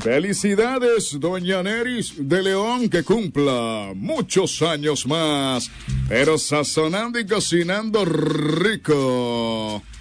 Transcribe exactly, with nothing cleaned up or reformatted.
Felicidades, doña Neris de León, que cumpla muchos años más, pero sazonando y cocinando rico.